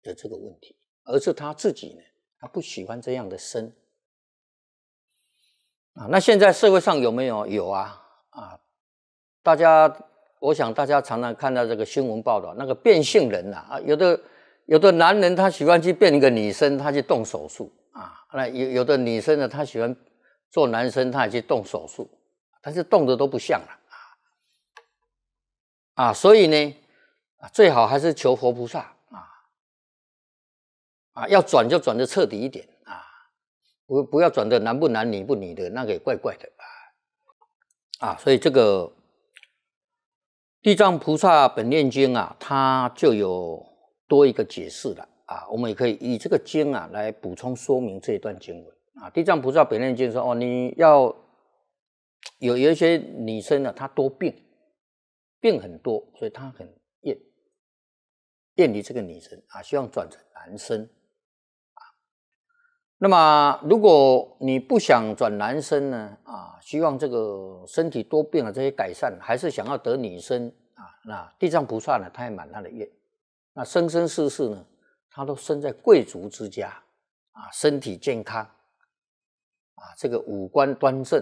的这个问题，而是他自己呢，他不喜欢这样的身。那现在社会上有没有？有啊，我想大家常常看到这个新闻报道，那个变性人有的男人他喜欢去变一个女生，他去动手术那有的女生呢，她喜欢做男生，她也去动手术，但是动的都不像了所以呢最好还是求佛菩萨要转就转得彻底一点不要转的男不男女不女的，那个也怪怪的所以这个地藏菩萨本愿经它就有多一个解释了我们也可以以这个经来补充说明这一段经文地藏菩萨本愿经说你要有一些女生她多病很多，所以她很厌离这个女生希望转成男生那么如果你不想转男生呢希望这个身体多病这些改善，还是想要得女生那地藏菩萨呢，他也满他的愿，那生生世世呢，他都生在贵族之家身体健康这个五官端正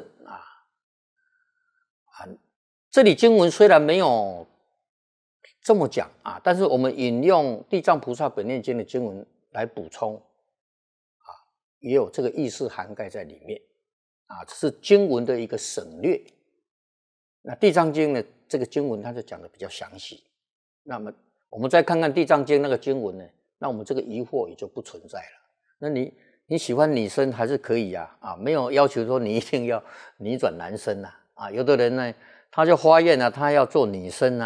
这里经文虽然没有这么讲但是我们引用地藏菩萨本愿经的经文来补充也有这个意思涵盖在里面这是经文的一个省略。那地藏经呢，这个经文它就讲的比较详细。那么我们再看看地藏经那个经文呢，那我们这个疑惑也就不存在了。那你喜欢女生还是可以没有要求说你一定要女转男生有的人呢，他就发愿他要做女生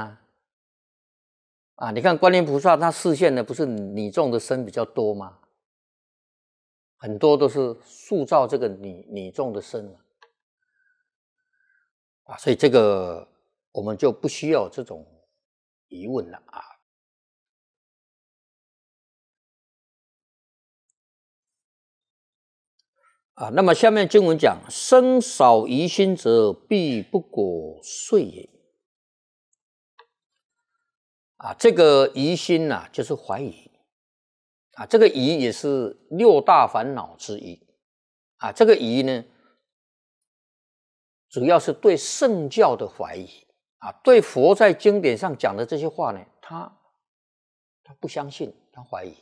你看观音菩萨他示现的不是女众的身比较多吗？很多都是塑造这个女众的身所以这个我们就不需要这种疑问了那么下面经文讲生少疑心者必不果遂也这个疑心就是怀疑这个疑也是六大烦恼之一这个疑呢主要是对圣教的怀疑对佛在经典上讲的这些话呢他不相信，他怀疑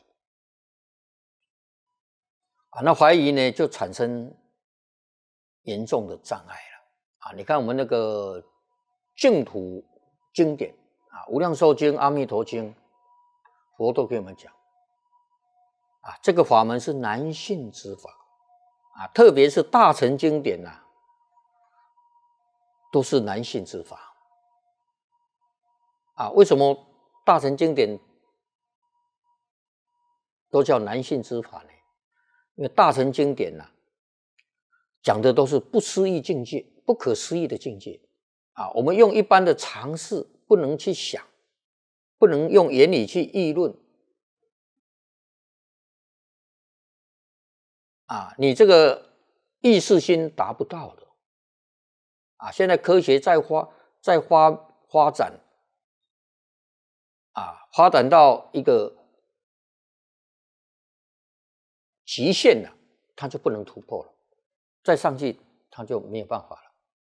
那怀疑呢就产生严重的障碍了你看我们那个净土经典无量寿经、阿弥陀经，佛都给我们讲这个法门是难信之法特别是大乘经典都是难信之法为什么大乘经典都叫难信之法呢？因为大乘经典讲的都是不思议境界，不可思议的境界我们用一般的常识不能去想，不能用言语去议论你这个意识心达不到的现在科学在发展发展到一个极限了，它就不能突破了，再上去它就没有办法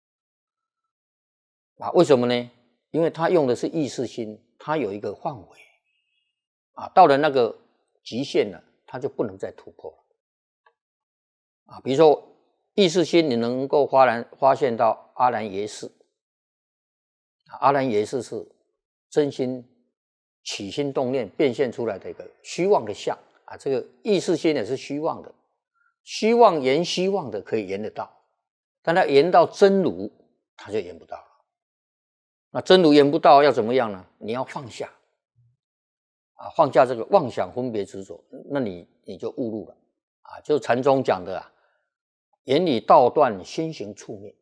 了为什么呢？因为它用的是意识心，它有一个范围到了那个极限了，它就不能再突破了比如说意识心你能够发现到阿兰耶识阿兰耶识是真心起心动念变现出来的一个虚妄的相这个意识心也是虚妄的，虚妄言虚妄的可以言得到，但它言到真如它就言不到了。那真如言不到要怎么样呢？你要放下放下这个妄想分别执着，那你就悟入了就禅宗讲的言语道断，心行处灭，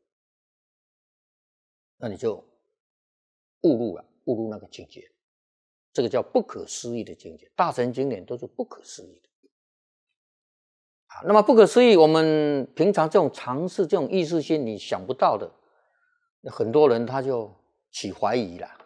那你就悟入了，悟入那个境界，这个叫不可思议的境界。大乘经典都是不可思议的那么不可思议，我们平常这种常识这种意识心你想不到的，很多人他就起怀疑了